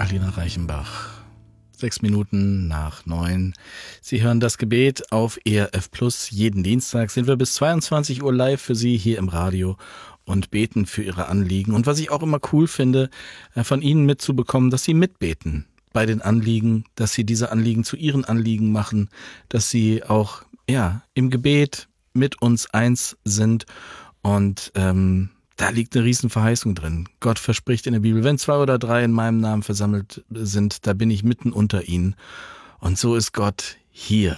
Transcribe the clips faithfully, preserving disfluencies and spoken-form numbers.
Alina Reichenbach. Sechs Minuten nach neun. Sie hören das Gebet auf E R F Plus. Jeden Dienstag sind wir bis zweiundzwanzig Uhr live für Sie hier im Radio und beten für Ihre Anliegen. Und was ich auch immer cool finde, von Ihnen mitzubekommen, dass Sie mitbeten bei den Anliegen, dass Sie diese Anliegen zu Ihren Anliegen machen, dass Sie auch ja im Gebet mit uns eins sind. Und ähm, da liegt eine riesen Verheißung drin. Gott verspricht in der Bibel, wenn zwei oder drei in meinem Namen versammelt sind, da bin ich mitten unter ihnen. Und so ist Gott hier.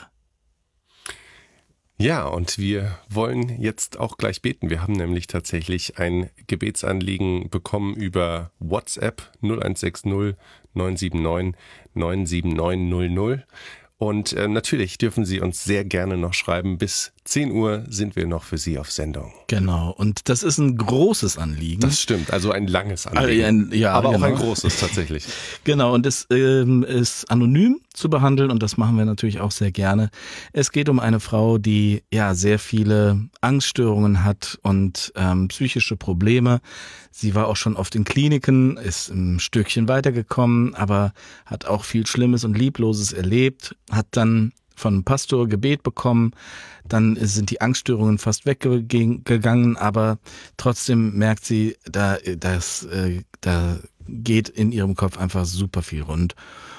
Ja, und wir wollen jetzt auch gleich beten. Wir haben nämlich tatsächlich ein Gebetsanliegen bekommen über WhatsApp null eins sechs null neun sieben neun neun sieben neun null null. Und äh, natürlich dürfen Sie uns sehr gerne noch schreiben. Bis zehn Uhr sind wir noch für Sie auf Sendung. Genau, und das ist ein großes Anliegen. Das stimmt, also ein langes Anliegen. Ein, ja, aber genau. Auch ein großes tatsächlich. Genau, und es ähm, ist anonym zu behandeln und das machen wir natürlich auch sehr gerne. Es geht um eine Frau, die ja sehr viele Angststörungen hat und ähm, psychische Probleme. Sie war auch schon oft in Kliniken, ist ein Stückchen weitergekommen, aber hat auch viel Schlimmes und Liebloses erlebt, hat dann von einem Pastor Gebet bekommen, dann sind die Angststörungen fast weggegangen, aber trotzdem merkt sie, da, das, äh, da geht in ihrem Kopf einfach super viel rund.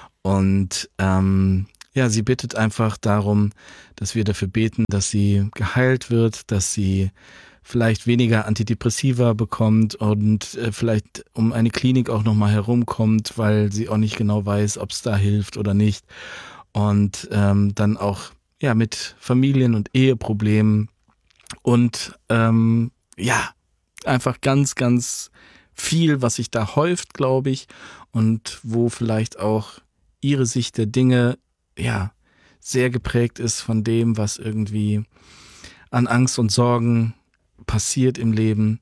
Und ähm, ja, sie bittet einfach darum, dass wir dafür beten, dass sie geheilt wird, dass sie vielleicht weniger Antidepressiva bekommt und äh, vielleicht um eine Klinik auch nochmal herumkommt, weil sie auch nicht genau weiß, ob es da hilft oder nicht. Und ähm, dann auch ja mit Familien- und Eheproblemen und ähm, ja, einfach ganz, ganz viel, was sich da häuft, glaube ich, und wo vielleicht auch ihre Sicht der Dinge ja sehr geprägt ist von dem, was irgendwie an Angst und Sorgen passiert im Leben.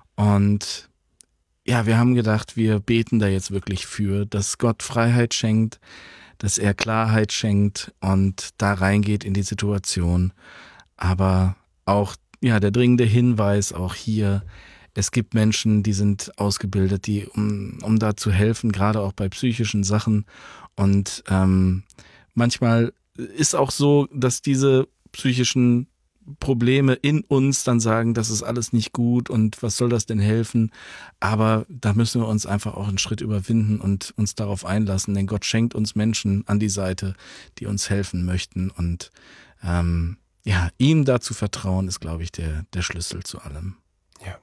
Und ja, wir haben gedacht, wir beten da jetzt wirklich für, dass Gott Freiheit schenkt, dass er Klarheit schenkt und da reingeht in die Situation. Aber auch ja der dringende Hinweis auch hier, es gibt Menschen, die sind ausgebildet, die um, um da zu helfen, gerade auch bei psychischen Sachen. Und ähm, manchmal ist auch so, dass diese psychischen Probleme in uns dann sagen, das ist alles nicht gut und was soll das denn helfen? Aber da müssen wir uns einfach auch einen Schritt überwinden und uns darauf einlassen, denn Gott schenkt uns Menschen an die Seite, die uns helfen möchten und ähm, ja, ihm dazu vertrauen ist, glaube ich, der, der Schlüssel zu allem. Ja.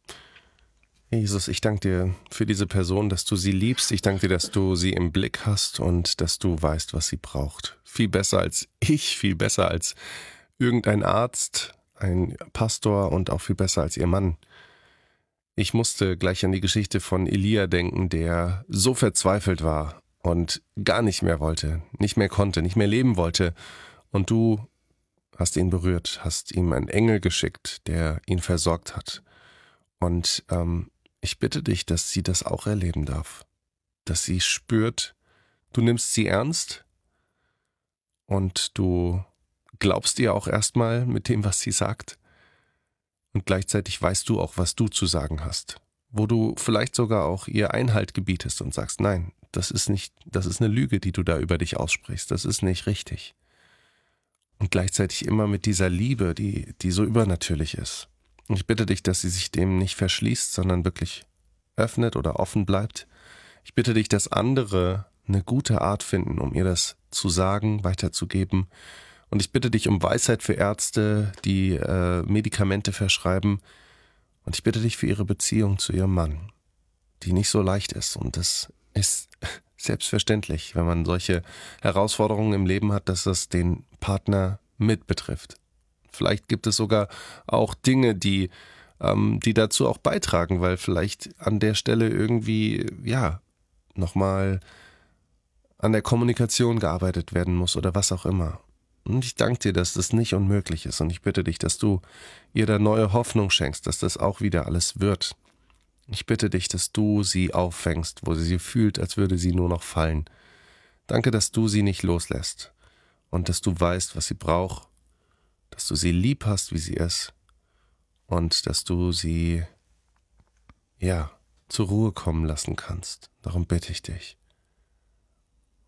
Jesus, ich danke dir für diese Person, dass du sie liebst. Ich danke dir, dass du sie im Blick hast und dass du weißt, was sie braucht. Viel besser als ich, viel besser als irgendein Arzt, ein Pastor und auch viel besser als ihr Mann. Ich musste gleich an die Geschichte von Elia denken, der so verzweifelt war und gar nicht mehr wollte, nicht mehr konnte, nicht mehr leben wollte. Und du hast ihn berührt, hast ihm einen Engel geschickt, der ihn versorgt hat. Und ähm, ich bitte dich, dass sie das auch erleben darf. Dass sie spürt, du nimmst sie ernst und du glaubst ihr auch erstmal mit dem, was sie sagt. Und gleichzeitig weißt du auch, was du zu sagen hast. Wo du vielleicht sogar auch ihr Einhalt gebietest und sagst, nein, das ist nicht, das ist eine Lüge, die du da über dich aussprichst. Das ist nicht richtig. Und gleichzeitig immer mit dieser Liebe, die, die so übernatürlich ist. Und ich bitte dich, dass sie sich dem nicht verschließt, sondern wirklich öffnet oder offen bleibt. Ich bitte dich, dass andere eine gute Art finden, um ihr das zu sagen, weiterzugeben. Und ich bitte dich um Weisheit für Ärzte, die äh, Medikamente verschreiben. Und ich bitte dich für ihre Beziehung zu ihrem Mann, die nicht so leicht ist. Und das ist selbstverständlich, wenn man solche Herausforderungen im Leben hat, dass das den Partner mit betrifft. Vielleicht gibt es sogar auch Dinge, die, ähm, die dazu auch beitragen, weil vielleicht an der Stelle irgendwie, ja, nochmal an der Kommunikation gearbeitet werden muss oder was auch immer. Und ich danke dir, dass das nicht unmöglich ist. Und ich bitte dich, dass du ihr da neue Hoffnung schenkst, dass das auch wieder alles wird. Ich bitte dich, dass du sie auffängst, wo sie sie fühlt, als würde sie nur noch fallen. Danke, dass du sie nicht loslässt und dass du weißt, was sie braucht, dass du sie lieb hast, wie sie ist und dass du sie, ja, zur Ruhe kommen lassen kannst. Darum bitte ich dich.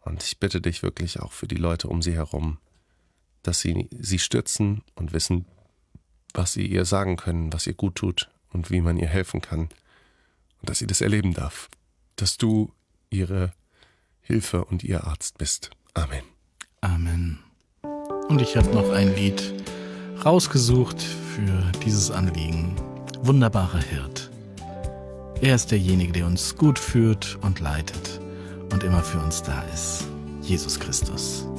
Und ich bitte dich wirklich auch für die Leute um sie herum, dass sie sie stützen und wissen, was sie ihr sagen können, was ihr gut tut und wie man ihr helfen kann. Und dass sie das erleben darf, dass du ihre Hilfe und ihr Arzt bist. Amen. Amen. Und ich habe noch ein Lied rausgesucht für dieses Anliegen. Wunderbarer Hirt. Er ist derjenige, der uns gut führt und leitet und immer für uns da ist. Jesus Christus.